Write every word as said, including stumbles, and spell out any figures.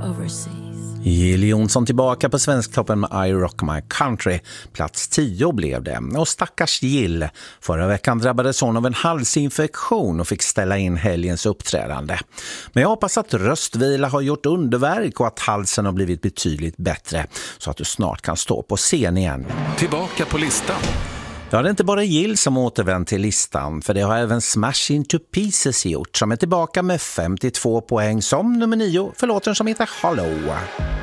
overseas. Jill Johnson tillbaka på Svensktoppen med I Rock My Country. Plats tio blev det. Och stackars Jill. Förra veckan drabbades hon av en halsinfektion och fick ställa in helgens uppträdande. Men jag hoppas att röstvila har gjort underverk och att halsen har blivit betydligt bättre. Så att du snart kan stå på scen igen. Tillbaka på listan. Ja, det är inte bara Jill som återvänt till listan, för det har även Smash Into Pieces gjort, som är tillbaka med femtiotvå poäng som nummer nio för låten som heter Hollow.